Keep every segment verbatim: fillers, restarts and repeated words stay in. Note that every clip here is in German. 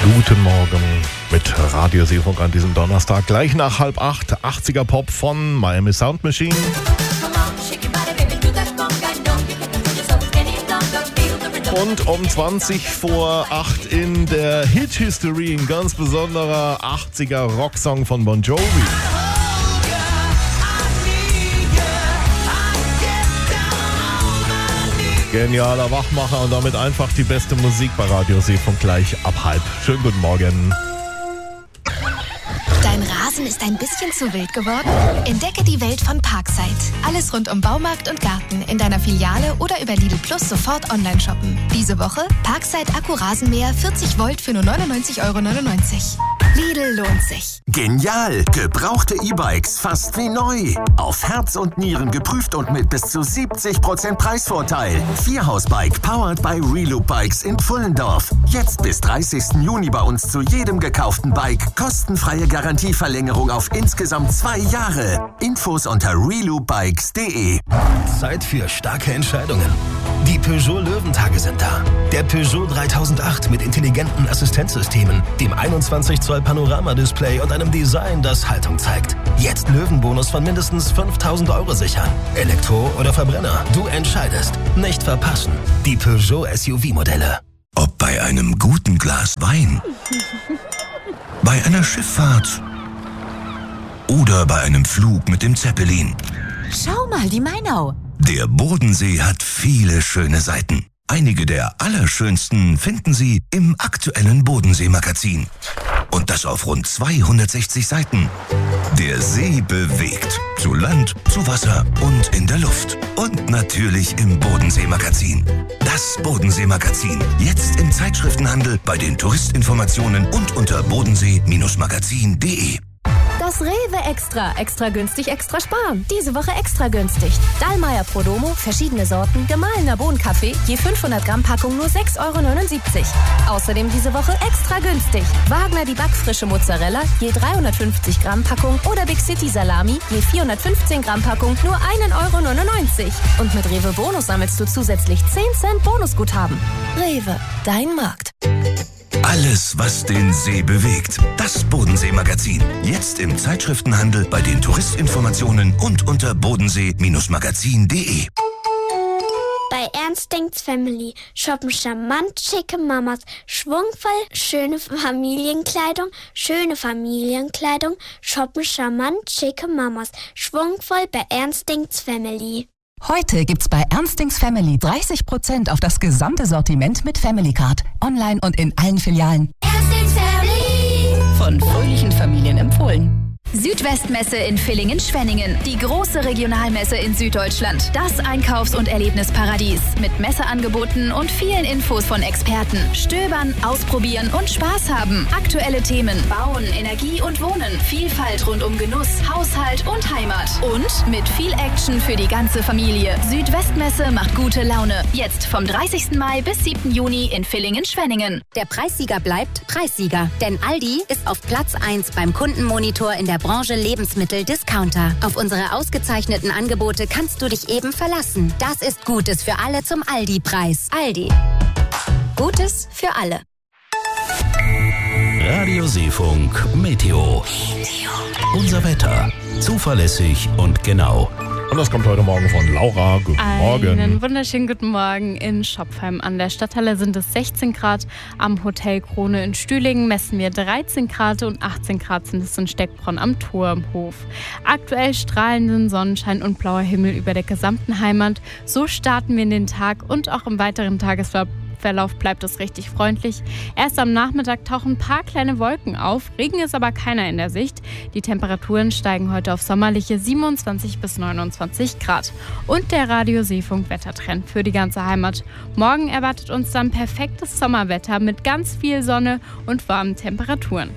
Guten Morgen mit Radio Seefunk an diesem Donnerstag. Gleich nach halb acht, achtziger Pop von Miami Sound Machine. Und um zwanzig vor acht in der Hit History ein ganz besonderer achtziger Rocksong von Bon Jovi. Genialer Wachmacher und damit einfach die beste Musik bei Radio Seefunk gleich ab halb. Schönen guten Morgen. Dein Rasen ist ein bisschen zu wild geworden? Entdecke die Welt von Parkside. Alles rund um Baumarkt und Garten in deiner Filiale oder über Lidl Plus sofort online shoppen. Diese Woche Parkside Akku-Rasenmäher vierzig Volt für nur neunundneunzig Euro neunundneunzig. Lidl lohnt sich. Genial! Gebrauchte E-Bikes fast wie neu. Auf Herz und Nieren geprüft und mit bis zu siebzig Prozent Preisvorteil. Vierhausbike powered by Reloop Bikes in Pfullendorf. Jetzt bis dreißigsten Juni bei uns zu jedem gekauften Bike. Kostenfreie Garantieverlängerung auf insgesamt zwei Jahre. Infos unter reloopbikes punkt de. Zeit für starke Entscheidungen. Die Peugeot Löwentage sind da. Der Peugeot dreitausendacht mit intelligenten Assistenzsystemen, dem einundzwanzig Zoll Panoramadisplay und einem Design, das Haltung zeigt. Jetzt Löwenbonus von mindestens fünftausend Euro sichern. Elektro oder Verbrenner, du entscheidest. Nicht verpassen. Die Peugeot S U V-Modelle. Ob bei einem guten Glas Wein, bei einer Schifffahrt oder bei einem Flug mit dem Zeppelin. Schau mal, die Mainau. Der Bodensee hat viele schöne Seiten. Einige der allerschönsten finden Sie im aktuellen Bodensee-Magazin. Und das auf rund zweihundertsechzig Seiten. Der See bewegt. Zu Land, zu Wasser und in der Luft. Und natürlich im Bodensee-Magazin. Das Bodensee-Magazin. Jetzt im Zeitschriftenhandel, bei den Touristinformationen und unter bodensee Magazin punkt de. Das Rewe Extra. Extra günstig, extra sparen. Diese Woche extra günstig. Dallmayr Prodomo, verschiedene Sorten, gemahlener Bohnenkaffee, je fünfhundert Gramm Packung nur sechs Euro neunundsiebzig. Außerdem diese Woche extra günstig. Wagner die backfrische Mozzarella, je dreihundertfünfzig Gramm Packung oder Big City Salami, je vierhundertfünfzehn Gramm Packung nur ein Euro neunundneunzig. Und mit Rewe Bonus sammelst du zusätzlich zehn Cent Bonusguthaben. Rewe, dein Markt. Alles, was den See bewegt. Das Bodensee-Magazin. Jetzt im Zeitschriftenhandel, bei den Touristinformationen und unter bodensee Magazin punkt de. Bei Ernst Denkt's Family shoppen charmant schicke Mamas, schwungvoll schöne Familienkleidung, schöne Familienkleidung, shoppen charmant schicke Mamas, schwungvoll bei Ernst Denkt's Family. Heute gibt's bei Ernst Denkt's Family dreißig Prozent auf das gesamte Sortiment mit Family Card. Online und in allen Filialen. Ernst Denkt's Family. Von fröhlichen Familien empfohlen. Südwestmesse in Villingen-Schwenningen. Die große Regionalmesse in Süddeutschland. Das Einkaufs- und Erlebnisparadies. Mit Messeangeboten und vielen Infos von Experten. Stöbern, ausprobieren und Spaß haben. Aktuelle Themen. Bauen, Energie und Wohnen. Vielfalt rund um Genuss, Haushalt und Heimat. Und mit viel Action für die ganze Familie. Südwestmesse macht gute Laune. Jetzt vom dreißigsten Mai bis siebten Juni in Villingen-Schwenningen. Der Preissieger bleibt Preissieger. Denn Aldi ist auf Platz eins beim Kundenmonitor in der Branche Lebensmittel-Discounter. Auf unsere ausgezeichneten Angebote kannst du dich eben verlassen. Das ist Gutes für alle zum Aldi-Preis. Aldi. Gutes für alle. Radio Seefunk Meteo. Unser Wetter. Zuverlässig und genau. Und das kommt heute Morgen von Laura. Guten Morgen. Einen wunderschönen guten Morgen in Schopfheim. An der Stadthalle sind es sechzehn Grad. Am Hotel Krone in Stühlingen messen wir dreizehn Grad und achtzehn Grad sind es in Steckbronn am Turmhof. Aktuell strahlenden Sonnenschein und blauer Himmel über der gesamten Heimat. So starten wir in den Tag und auch im weiteren Tagesverlauf bleibt es richtig freundlich. Erst am Nachmittag tauchen ein paar kleine Wolken auf. Regen ist aber keiner in der Sicht. Die Temperaturen steigen heute auf sommerliche siebenundzwanzig bis neunundzwanzig Grad. Und der Radio Seefunk Wettertrend für die ganze Heimat. Morgen erwartet uns dann perfektes Sommerwetter mit ganz viel Sonne und warmen Temperaturen.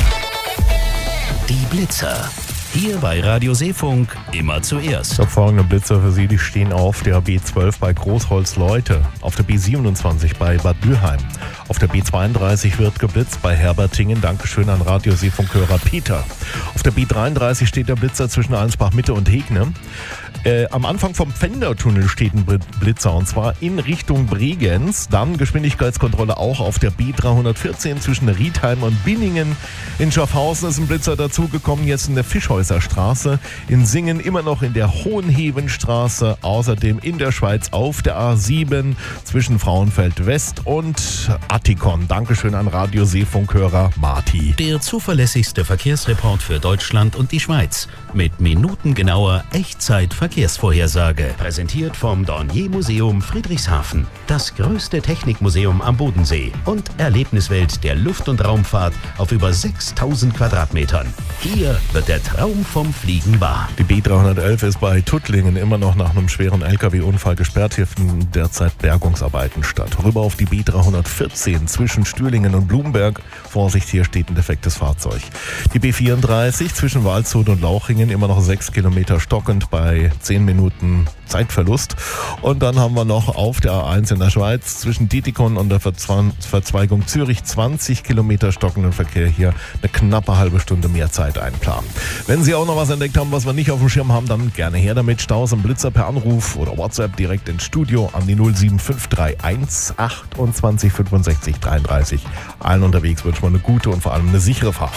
Die Blitzer. Hier bei Radio Seefunk immer zuerst. Ich habe folgende Blitzer für Sie, die stehen auf der B zwölf bei Großholz-Leute, auf der B siebenundzwanzig bei Bad Dürheim, auf der B zweiunddreißig wird geblitzt bei Herbertingen, Dankeschön an Radio Seefunk-Hörer Peter. Auf der B dreiunddreißig steht der Blitzer zwischen Allensbach-Mitte und Hegne. Äh, am Anfang vom Pfändertunnel steht ein Blitzer und zwar in Richtung Bregenz. Dann Geschwindigkeitskontrolle auch auf der B dreihundertvierzehn zwischen Riedheim und Binningen. In Schaffhausen ist ein Blitzer dazugekommen, jetzt in der Fischhäuserstraße. In Singen immer noch in der Hohenhevenstraße. Außerdem in der Schweiz auf der A sieben zwischen Frauenfeld West und Attikon. Dankeschön an Radio Seefunkhörer Marti. Der zuverlässigste Verkehrsreport für Deutschland und die Schweiz. Mit minutengenauer Echtzeit-Verkehrsvorhersage. Präsentiert vom Dornier Museum Friedrichshafen. Das größte Technikmuseum am Bodensee. Und Erlebniswelt der Luft- und Raumfahrt auf über sechstausend Quadratmetern. Hier wird der Traum vom Fliegen wahr. Die B dreihundertelf ist bei Tuttlingen immer noch nach einem schweren L K W-Unfall gesperrt. Hier finden derzeit Bergungsarbeiten statt. Rüber auf die B dreihundertvierzehn zwischen Stühlingen und Blumenberg. Vorsicht, hier steht ein defektes Fahrzeug. Die B vierunddreißig zwischen Waldshut und Lauchringen immer noch sechs Kilometer stockend bei zehn Minuten Zeitverlust. Und dann haben wir noch auf der A eins in der Schweiz zwischen Dietikon und der Verzweigung Zürich zwanzig Kilometer stockenden Verkehr. Hier eine knappe halbe Stunde mehr Zeit einplanen. Wenn Sie auch noch was entdeckt haben, was wir nicht auf dem Schirm haben, dann gerne her damit. Staus und Blitzer per Anruf oder WhatsApp direkt ins Studio an die null sieben fünf drei eins achtundzwanzig fünfundsechzig dreiunddreißig. Allen unterwegs wünsche ich mal eine gute und vor allem eine sichere Fahrt.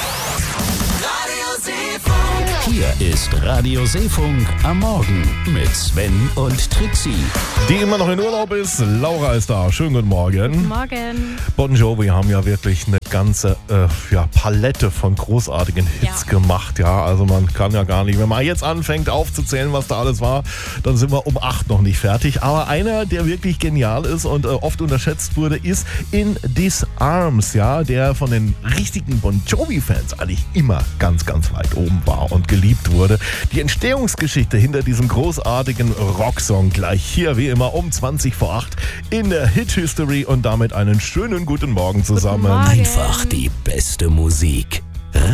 Hier ist Radio Seefunk am Morgen mit Sven und Trixie. Die immer noch in Urlaub ist, Laura ist da. Schönen guten Morgen. Guten Morgen. Bon Jovi haben ja wirklich eine ganze äh, ja, Palette von großartigen Hits ja. gemacht. Ja, also man kann ja gar nicht, wenn man jetzt anfängt aufzuzählen, was da alles war, dann sind wir um acht noch nicht fertig. Aber einer, der wirklich genial ist und äh, oft unterschätzt wurde, ist In These Arms, ja, der von den richtigen Bon Jovi-Fans eigentlich immer ganz, ganz weit oben war und geliebt wurde. Die Entstehungsgeschichte hinter diesem großartigen Rocksong gleich hier wie immer um zwanzig vor acht in der Hit History und damit einen schönen guten Morgen zusammen. Einfach die beste Musik.